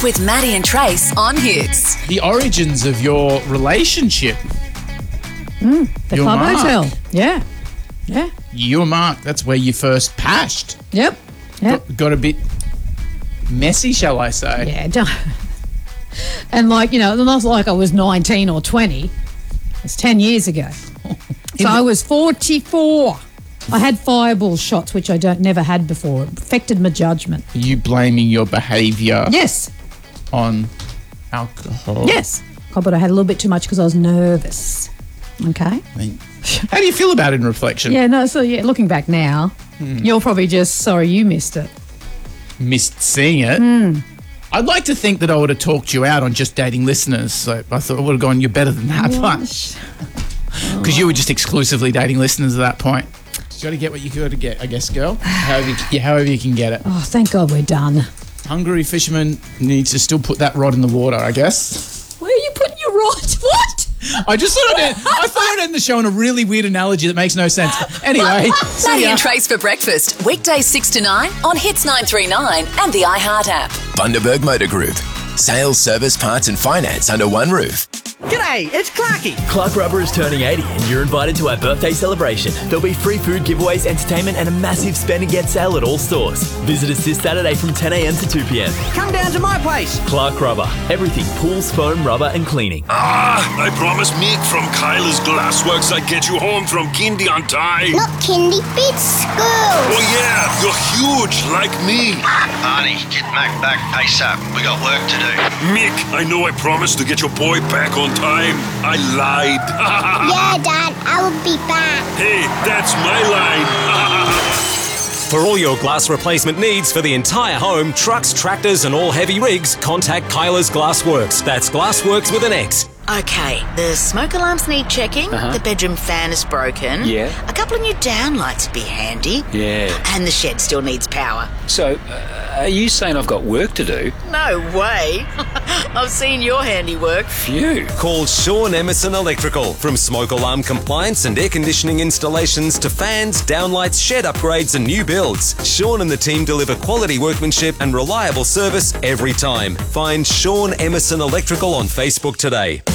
with Maddie and Trace on Hits. The origins of your relationship. The Your Club Mark. Hotel. Yeah. You and Mark, that's where you first pashed. Yep. Got a bit messy, shall I say. Yeah. And not like I was 19 or 20. It's 10 years ago. So I was 44. I had fireball shots, which I never had before. It affected my judgment. Are you blaming your behaviour Yes. on alcohol? Yes. Oh, but I had a little bit too much because I was nervous. Okay. I mean, how do you feel about it in reflection? Yeah, no, so looking back now, you're probably just sorry you missed it. Missed seeing it. I'd like to think that I would have talked you out on Just Dating Listeners. So I thought I would have gone, you're better than that. Because you were just exclusively dating listeners at that point. You got to get what you got to get, I guess, girl. However you can get it. Oh, thank God we're done. Hungry fisherman needs to still put that rod in the water, I guess. Where are you putting your rod? What? I thought I'd end the show on a really weird analogy that makes no sense. Anyway, see Maddie ya. and Trace for breakfast. Weekdays 6 to 9 on Hits 939 and the iHeart app. Bundaberg Motor Group. Sales, service, parts and finance under one roof. G'day, it's Clarky. Clark Rubber is turning 80 and you're invited to our birthday celebration. There'll be free food giveaways, entertainment and a massive spend and get sale at all stores. Visit us this Saturday from 10 a.m. to 2 p.m. Come down to my place. Clark Rubber. Everything pools, foam, rubber and cleaning. I promised Mick from Kyla's Glassworks I'd get you home from kindy on time. Not kindy, it's school. Oh yeah, you're huge like me. Arnie, get Mac back ASAP. We got work to do. Mick, I know I promised to get your boy back on time. I lied. Yeah, Dad, I will be back. Hey, that's my line. For all your glass replacement needs for the entire home, trucks, tractors and all heavy rigs, contact Kyla's Glassworks. That's Glassworks with an X. Okay, the smoke alarms need checking, the bedroom fan is broken, a couple of new downlights would be handy, and the shed still needs power. So, are you saying I've got work to do? No way! I've seen your handiwork. Phew. Call Sean Emerson Electrical. From smoke alarm compliance and air conditioning installations to fans, downlights, shed upgrades and new builds, Sean and the team deliver quality workmanship and reliable service every time. Find Sean Emerson Electrical on Facebook today.